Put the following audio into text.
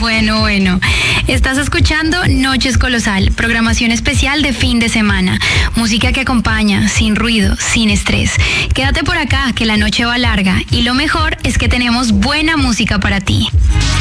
Bueno. Estás escuchando Noches Colosal, programación especial de fin de semana. Música que acompaña, sin ruido, sin estrés. Quédate por acá, que la noche va larga. Y lo mejor es que tenemos buena música para ti.